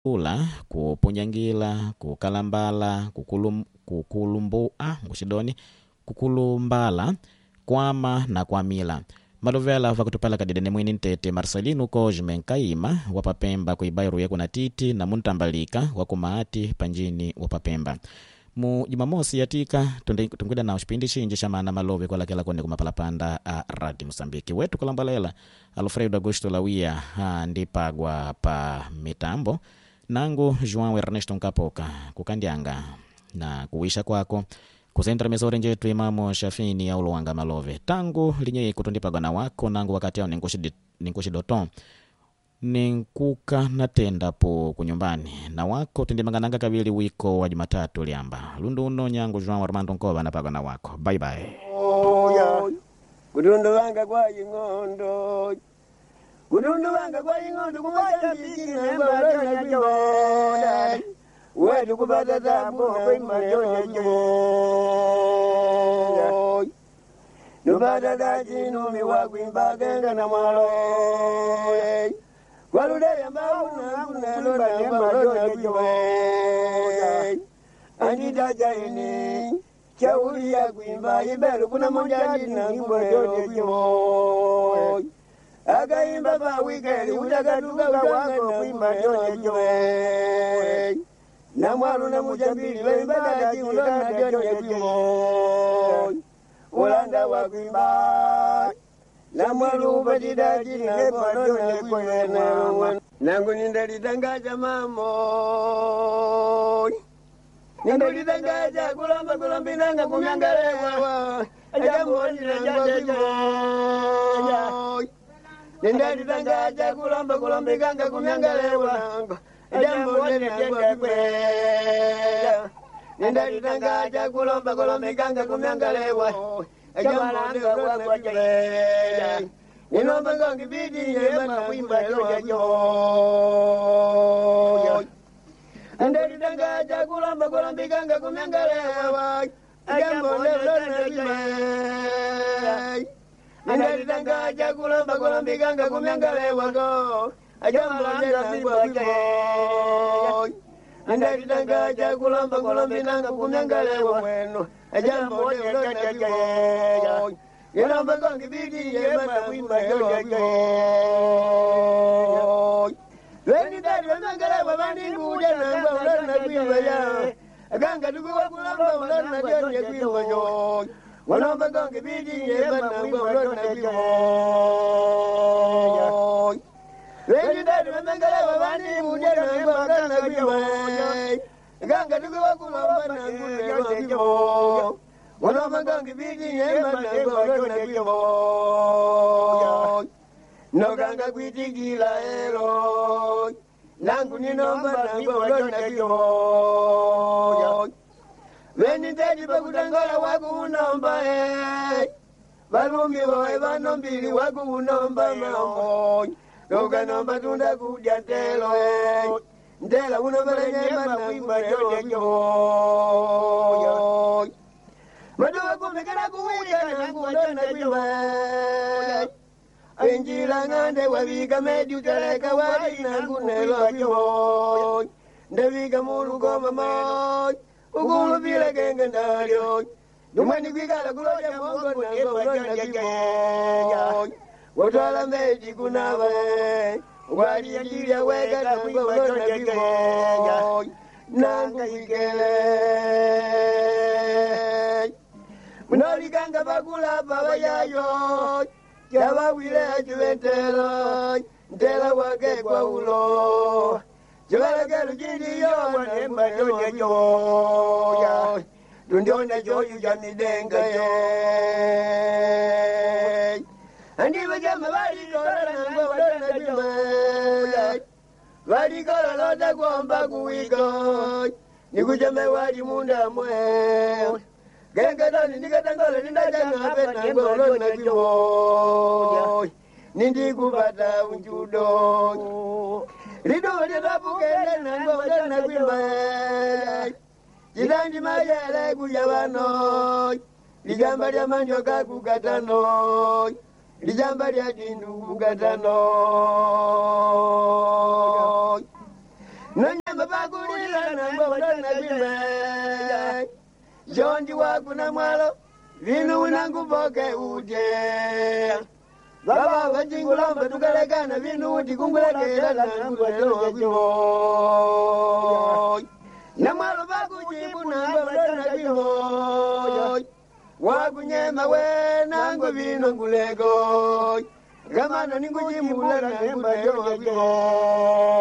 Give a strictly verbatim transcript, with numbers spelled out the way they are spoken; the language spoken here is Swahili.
ula kupunyangila kukalambala kukulum kukulumbu ah ngushidoni kukulumbala kwama na kwamila malovela vakutupala kadidene mwini ntete Marcelino Cosme Nkaima wapapemba kuibairu yeku na titi na muntambalika wakumaati panjini wapapemba mu Jumamosi yatika tungwida na ushipindi shinji shamana malove kwa lakela kone kumapalapanda a Radio Mosambiki wetu kulambalela Alfredo Augusto Lawia ha, ndipagwa pa mitambo nangu João Ernesto Nkapoka kukandianga na kuwisha kwako kusentra mesore njetu imamo Shafini ya uluwanga malove tangu linye kutundipagwa na wako nangu wakati yao ninkushi doton ninkuka natenda po kunyumbani na wako tundimangananga kabili wiko wa Jumatatu liamba lundu uno nyangu João Armando Nkoba napagwa na wako bye bye. Oh ya Gudundu wanga kwa ingondo Gudundu wanga kwa ingondo kumata bikina mbalo na jiboda wetu kubata tabu kwa imajoja jiboda nubata dajinu miwagwimba genga na mwalo walude yambauna kunelo na mbalo na jiboda anida jaini chauli ya kuimba ibelu kuna mojadi na ngwele jimo agaimba ba wikeli utagaduka wako kuimba yote joe na mwalu na mujambili baimba dadi ulona jote jimo ulanda wa kuimba na mwalu badidadi na kono na kwena nangu nindali dangaja mamo Nindali dangaja kulamba kulambi nanga kumyangalewa Ajambo nina jade joy Nindali dangaja kulamba kulambi ganga kumyangalewa Ajambo nina jade kweya Nindali dangaja kulamba kulambi ganga kumyangalewa Ajambo nina jade kweya Ninomba gangi bidi yema wimba joja joy Andari dangaja kulamba kulambi ganga kumyangalewa Ajambo nelo na jimai Andari dangaja kulamba kulambi ganga kumyangalewa go Ajambo nelo na jimai Andari dangaja kulamba kulambi ganga kumyangalewa weno Ajambo nelo na jimai Ninomba gangi bidi yema wimba joja joy Weni dadi wamangala wabandi nguja nangwa ulana kuiwa ya Ganga dugu wakulamba ulana jone kuiwa yo Walamba gangi bidi yeba nangwa ulana kuiwa yo Weni dadi wamangala wabandi nguja nangwa ulana kuiwa ya Ganga dugu wakulamba nangwa ulana kuiwa Walamba gangi bidi yeba nangwa ulana kuiwa yo No ganga kwitigila ero Nangu ninomba nangu olona kiyo Veni tedi pakutangola waku unomba eh Valumi woe vanombili waku unomba mambo Noga nomba tunda kudya ntelo eh Ntela unomba lenyema na wimba yote kiyo Maduwa kumekana kuwika nangu olona kiyo Enjila ngande wabiga medi uteleka wadi nangu nelo akiyo Ndaviga mulu goma moy Ugulu vile genge ndalyo Numani kwigala kuloja mongo nango ulona kiyo Wotala medi kunawe Wadi yanjilia wega nango ulona kiyo Nangu wikele Munalikanga bakula baba yayo Java wile juentelo, ntela wake kwa ulo. Java kelu jidi yo, wanemba joja joja. Tundonda joju jamidenga ye. Andiwa jama wali dola nangwa wadona jima. Wali kola loda kuomba kuwiko. Nikujame wali munda mwe. Genga dani nikatangole nindaja pena ngolo na kiyo Nindi kubata unjudo Rido lidapukele na ngolo na kwimba Jidanji majele kujawano Lijamba lya manjoka kukatano Lijamba lya dindu kukatano nanyamba bakulila namba wadana kwimbe jondi wakuna mwalo vinu unanguvoke ute baba vajingulamba tukalekana vinu uti kungulekela nangulelo kwimbo na mwalo bakujibu namba wadana kwimbo wakunyema we nangu vinu nguleko gamana ningujimbula nangulelo kwimbo